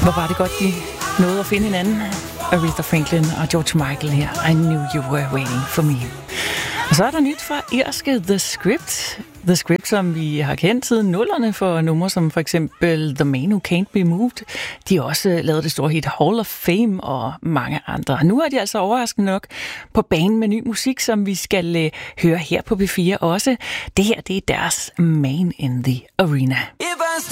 Hvor var det godt, de nåede at finde hinanden. Aretha Franklin og George Michael her. I knew you were waiting for me. Og så er der nyt fra irske The Script. The Script, som vi har kendt siden nullerne for numre som for eksempel The Man Who Can't Be Moved. De har også lavet det store hit Hall of Fame og mange andre. Nu er de altså overraskende nok på banen med ny musik, som vi skal høre her på P4 også. Det her, det er deres Man in the Arena.